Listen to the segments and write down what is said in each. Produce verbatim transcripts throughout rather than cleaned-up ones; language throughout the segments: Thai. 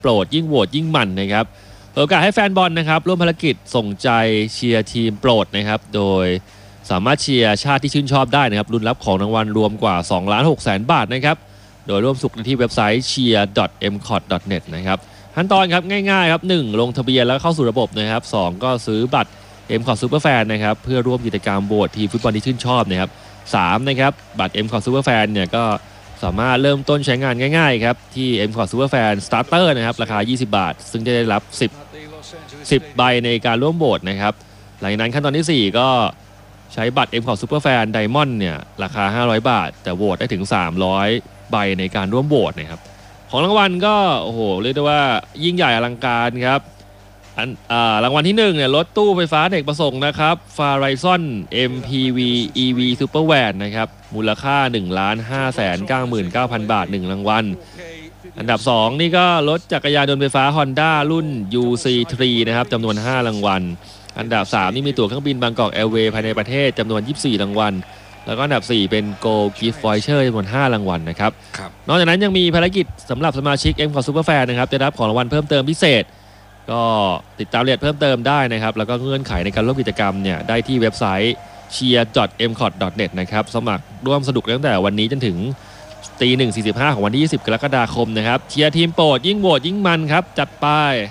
โปรดยิ่งโหวตยิ่งมันนะครับโอกาสให้แฟนบอลนะครับร่วมภารกิจส่งใจเชียร์ทีมโปรดนะครับโดยสามารถเชียร์ชาติที่ชื่นชอบได้นะครับลุ้นรับของรางวัลรวมกว่า สองล้านหกแสน บาทนะครับโดยร่วมสุขที่เว็บไซต์ เชียร์ ดอท เอ็ม คอท ดอท เน็ต นะครับขั้นตอนครับง่ายๆครับหนึ่งลงทะเบียนแล้วเข้าสู่ระบบนะครับสองก็ซื้อบัตร เอ็ม คอท Superfan นะครับเพื่อร่วมกิจกรรมโหวตทีมฟุตบอลที่ชื่นชอบนะครับสามนะครับบัตร เอ็ม คอท Superfan เนี่ยก็สามารถเริ่มต้นใช้งานง่ายๆครับที่ เอ็ม คอท Superfan Starter นะครับราคายี่สิบบาทซึ่งจะได้รับ10 10ใบในการร่วมโหวตนะครับหลังจากนั้นขั้นตอนที่สี่ก็ใช้บัตร เอ็ม คอท Superfan Diamond เนี่ยราคาห้าร้อยบาทแต่โหวตได้ถึงสามร้อยใบในการร่วมโหวตนะครับของรางวัลก็โอ้โหเรียกได้ว่ายิ่งใหญ่อลังการครับอันอ่ารางวัลที่หนึ่งเนี่ยรถตู้ไฟฟ้าเด็กประสงค์นะครับ Farizon เอ็ม พี วี อี วี Supervan นะครับมูลค่า หนึ่งล้านห้าแสนเก้าหมื่นเก้าพัน บาทหนึ่งรางวัลอันดับสองนี่ก็รถจักรยานยนต์ไฟฟ้า Honda รุ่น ยู ซี ทรี นะครับจำนวนห้ารางวัลอันดับสามนี่มีตั๋วเครื่องบินบางกอกแอร์เวย์ภายในประเทศจำนวนยี่สิบสี่รางวัลแล้วก็อันดับสี่เป็น Gold Gift Voucher จำนวนห้ารางวัลนะครับนอกจากนั้นยังมีภารกิจสำหรับสมาชิก เอ็ม คอท Superfan นะครับจะรับของรางวัลเพิ่มเติมพิเศษก็ติดตามรายละเอียดเพิ่มเติมได้นะครับแล้วก็เงื่อนไขในการร่วมกิจกรรมเนี่ยได้ที่เว็บไซต์ เชียร์ ดอท เอ็ม คอท ดอท เน็ต นะครับสมัครร่วมสนุกตั้งแต่วันนี้จนถึงตีหนึ่งสี่สิบห้าของวันที่ยี่สิบกรกฎาคมนะครับเชียร์ทีมโปรดยิ่งโหวตยิ่งมันครับจัดไป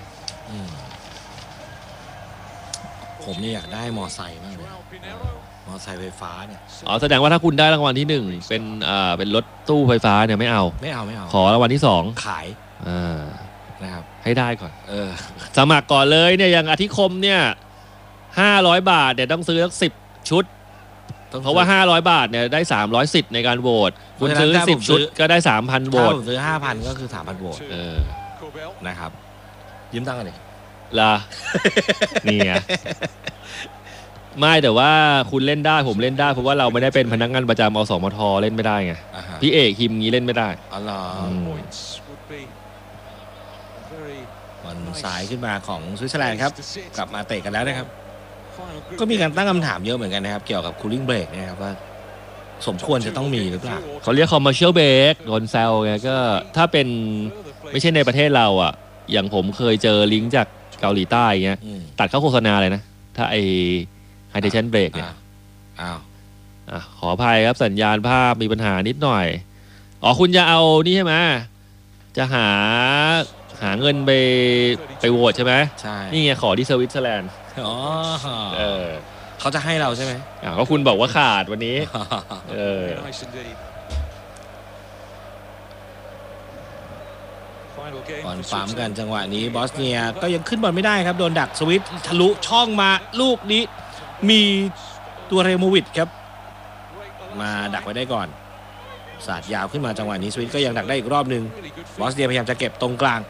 ผมเนี่ยอยากได้มอไซค์มากเลยมอไซค์ไฟฟ้าเนี่ยอ๋อแสดงว่าถ้าคุณได้รางวัลที่หนึ่งเป็นอ่าเป็นรถตู้ไฟฟ้าเนี่ยไม่เอาไม่เอาไม่เอาขอรางวัลที่สองขายอ่านะครับให้ได้ก่อนเออสมัครก่อนเลยเนี่ยอย่างอธิคมเนี่ยห้าร้อยบาทเนี่ยต้องซื้อสักสิบชุดเพราะว่าห้าร้อยบาทเนี่ยได้สามร้อยสิทธิ์ในการโหวตคุณซื้อสิบชุดก็ได้ สามพัน โหวตถ้าผมซื้อ ห้าพัน ก็คือ สามพัน โหวตเออนะครับยืมตังค์กันดิล่ะนี่ไงไม่แต่ว่าคุณเล่นได้ผมเล่นได้เพราะว่าเราไม่ได้เป็นพนักงานประจำอสมทเล่นไม่ได้ไงพี่เอกคิมงี้เล่นไม่ได้อ๋อเหรอบอลซ้ายขึ้นมาของสวิตเซอร์แลนด์ครับกลับมาเตะกันแล้วนะครับก็มีการตั้งคำถามเยอะเหมือนกันนะครับเกี่ยวกับ cooling break นะครับว่าสมควรจะต้องมีหรือเปล่าเขาเรียก commercial break โดนแซวไงก็ถ้าเป็นไม่ใช่ในประเทศเราอ่ะอย่างผมเคยเจอลิงก์จากเกาหลีใต้เงี้ยตัดเข้าโฆษณาเลยนะถ้าไอ hydration break เนี่ยอ้าวอ่ะขออภัยครับสัญญาณภาพมีปัญหานิดหน่อยอ๋อคุณจะเอานี่ใช่ไหมจะหาหาเงินไปไปโหวตใช่ไหมใช่นี่ไงขอที่สวิตเซอร์แลนด์อ๋อเออเขาจะให้เราใช่ไหมอ่าก็คุณบอกว่าขาดวันนี้เออบอลปั๊มกันจังหวะนี้บอสเนียก็ยังขึ้นบอลไม่ได้ครับโดนดักสวิตทะลุช่องมาลูกนี้มีตัวเรโมวิชครับมาดักไว้ได้ก่อนสาดยาวขึ้นมาจังหวะนี้สวิตก็ยังดักได้อีกรอบหนึ่งบอสเนียพยายามจะเก็บตรงกลาง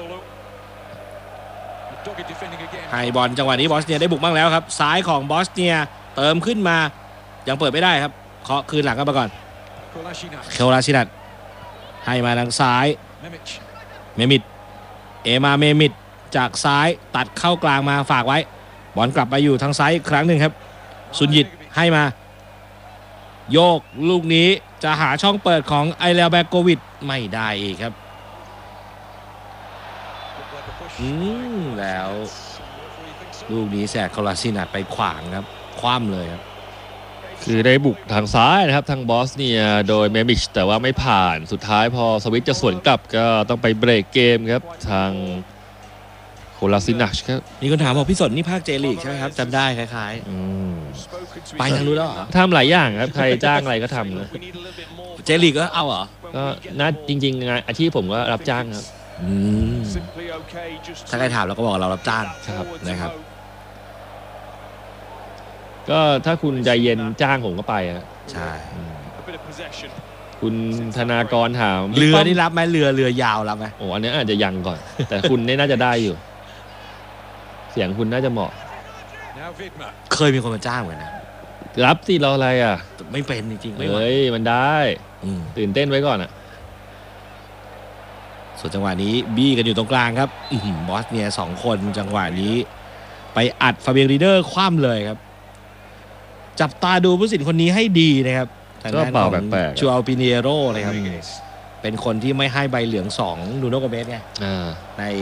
ให้บอลจังหวะนี้บอสเนียได้บุกบ้างแล้วครับซ้ายของบอสเนียเติมขึ้นมายังเปิดไม่ได้ครับเคาะคืนหลังกันมาก่อนเคลาชินัทให้มาทางซ้ายเมมิดเอมาเมมิดจากซ้ายตัดเข้ากลางมาฝากไว้บอลกลับมาอยู่ทางซ้ายอีกครั้งหนึ่งครับซุนยิตให้มาโยกลูกนี้จะหาช่องเปิดของไอเลแบโกวิดไม่ได้อีกครับอืมแล้วลูกนี้แสกคาราซินัทไปขวางครับคว่ำเลยครับคือได้บุกทางซ้ายนะครับทางบอสเนียโดยเมมิชแต่ว่าไม่ผ่านสุดท้ายพอสวิตจะสวนกลับก็ต้องไปเบรกเกมครับทางโคลาซินัชครับมีคนถามบอกพี่สนนี่ภาคเจลีกใช่ไหมครับจำได้คล้ายๆไปทางนู้นแล้วทำหลายอย่างครับใครจ้างอะไรก็ทำนะเจลีกก็เอาเหรอก็น่าจริงๆงานอาชีพผมก็รับจ้างครับถ้าใครถามเราก็บอกเรารับจ้างครับนะครับก็ถ้าคุณใจเย็นจ้างผมก็ไปอ่ะใช่คุณธนากรถามเรือนี่รับไหมเรือเรือยาวรับไหมโอ้อันนี้อาจจะยังก่อนแต่คุณนี่น่าจะได้อยู่เสียงคุณน่าจะเหมาะเคยมีคนมาจ้างเหมือนกันรับสิเราอะไรอ่ะไม่เป็นจริงๆเฮ้ยมันได้ตื่นเต้นไว้ก่อนอ่ะส่วนจังหวะนี้บี้กันอยู่ตรงกลางครับบอสเนียสองคนจังหวะนี้ไปอัดฟาเบียรีเดอร์คว่ำเลยครับจับตาดูผู้สินคนนี้ให้ดีนะครับก็เป่าแปลกๆชูอัลปิเนโรเลยครับเป็นคนที่ไม่ให้ใบเหลืองสองนูโนโกเมสไงใน